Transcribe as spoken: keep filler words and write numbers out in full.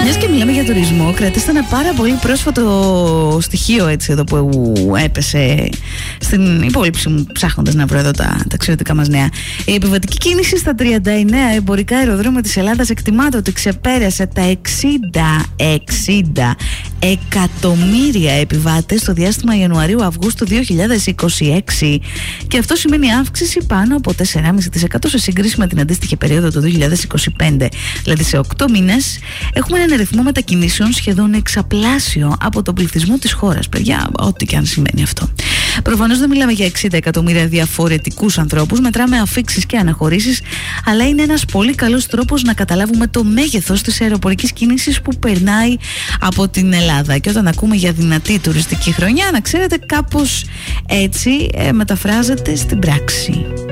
Μιας και μιλάμε για τουρισμό, κρατήστε ένα πάρα πολύ πρόσφατο στοιχείο έτσι εδώ που έπεσε στην υπόλοιψη μου, ψάχνοντας να βρω εδώ τα ταξιδιωτικά μας νέα. Η επιβατική κίνηση στα τριάντα εννέα εμπορικά αεροδρόμια της Ελλάδας εκτιμάται ότι ξεπέρασε τα εξήντα εκατομμύρια επιβάτες στο διάστημα Ιανουαρίου-Αυγούστου δύο χιλιάδες είκοσι έξι, και αυτό σημαίνει αύξηση πάνω από τέσσερα κόμμα πέντε τοις εκατό σε σύγκριση με την αντίστοιχη περίοδο του δύο χιλιάδες είκοσι πέντε. Δηλαδή σε οκτώ μήνες έχουμε έναν αριθμό μετακινήσεων σχεδόν εξαπλάσιο από τον πληθυσμό της χώρας. Παιδιά, ό,τι και αν σημαίνει αυτό. Προφανώς δεν μιλάμε για εξήντα εκατομμύρια διαφορετικούς ανθρώπους, μετράμε αφίξεις και αναχωρήσεις, αλλά είναι ένας πολύ καλός τρόπος να καταλάβουμε το μέγεθος της αεροπορικής κίνησης που περνάει από την Ελλάδα. Και όταν ακούμε για δυνατή τουριστική χρονιά, να ξέρετε, κάπως έτσι ε, μεταφράζεται στην πράξη.